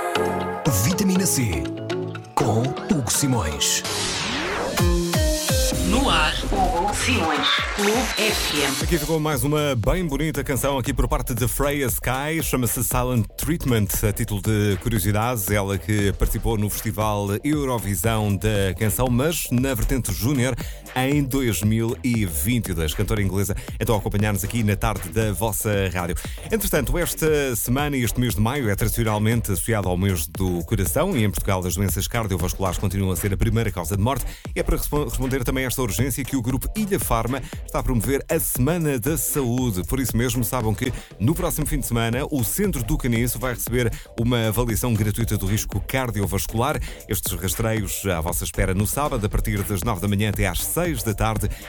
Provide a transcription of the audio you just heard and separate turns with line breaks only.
Vitamina C com Hugo Simões.
No ar, Hugo Simões, Clube FM.
Aqui ficou mais uma bem bonita canção aqui por parte de Freya Sky, chama-se Silent Treatment, a título de curiosidades, ela que participou no Festival Eurovisão da Canção, mas na vertente júnior em 2022. Cantora inglesa, então a acompanhar-nos aqui na tarde da vossa rádio. Entretanto, esta semana e este mês de maio é tradicionalmente associado ao mês do coração e em Portugal as doenças cardiovasculares continuam a ser a primeira causa de morte. É para responder também a esta urgência que o grupo Ilha Farma está a promover a Semana da Saúde. Por isso mesmo, saibam que no próximo fim de semana o Centro do Caniço vai receber uma avaliação gratuita do risco cardiovascular. Estes rastreios à vossa espera no sábado, a partir das 9 da manhã até às 6 da tarde.